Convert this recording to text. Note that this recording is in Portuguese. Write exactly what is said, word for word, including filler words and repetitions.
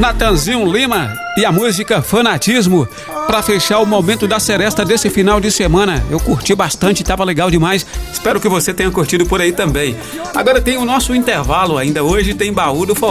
Natanzinho Lima e a música Fanatismo para fechar o momento da seresta desse final de semana. Eu curti bastante, tava legal demais. Espero que você tenha curtido por aí também. Agora tem o nosso intervalo ainda. Hoje tem Baú do Forró.